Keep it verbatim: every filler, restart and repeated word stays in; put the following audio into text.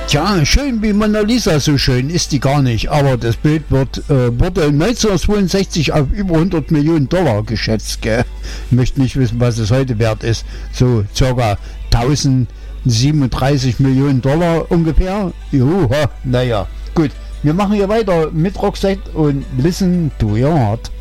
Tja, schön wie Mona Lisa, so schön ist die gar nicht, aber das Bild wird, äh, wurde neunzehnhundertzweiundsechzig auf über hundert Millionen Dollar geschätzt, gell? Ich möchte nicht wissen, was es heute wert ist, so circa tausendsiebenunddreißig Millionen Dollar ungefähr. Juhu, naja, gut, wir machen hier weiter mit Roxette und Listen to Your Heart.